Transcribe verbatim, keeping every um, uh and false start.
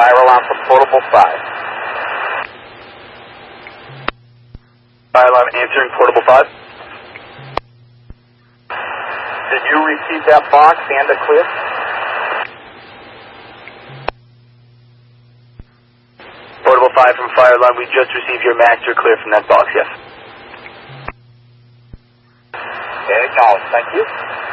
Fire alarm from Portable five. Fire alarm answering Portable five. Did you receive that box and a clear? Portable five from Fire Alarm, we just received your master clear from that box, yes. Okay, acknowledged, thank you.